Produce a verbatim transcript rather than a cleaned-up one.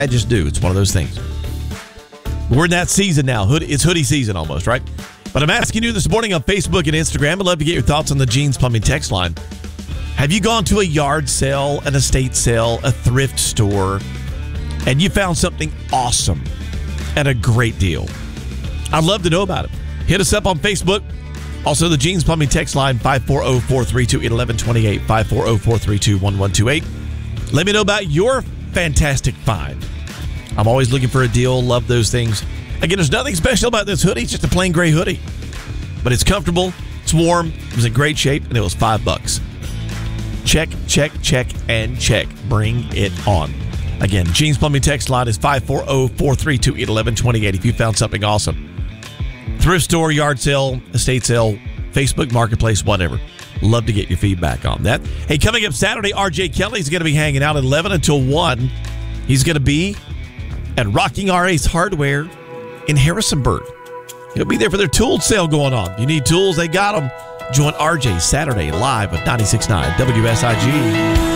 I just do. It's one of those things. We're in that season now. Hood, it's hoodie season almost, right? But I'm asking you this morning on Facebook and Instagram. I'd love to get your thoughts on the Jeans Plumbing text line. Have you gone to a yard sale, an estate sale, a thrift store, and you found something awesome at a great deal? I'd love to know about it. Hit us up on Facebook. Also, the Jeans Plumbing text line, five four zero, four three two, one one two eight, five four zero, four three two, one one two eight. Let me know about your fantastic find. I'm always looking for a deal. Love those things. Again, there's nothing special about this hoodie. It's just a plain gray hoodie. But it's comfortable. It's warm. It was in great shape, and it was five bucks. Check, check, check, and check. Bring it on. Again, Jeans Plumbing text line is five four zero, four three two, one one two eight if you found something awesome. Thrift store, yard sale, estate sale, Facebook Marketplace, whatever. Love to get your feedback on that. Hey, coming up Saturday, R J Kelly's going to be hanging out at eleven until one. He's going to be at Rocking R Ace Hardware in Harrisonburg. He'll be there for their tool sale going on. If you need tools, they got them. Join R J Saturday live with ninety-six point nine W S I G.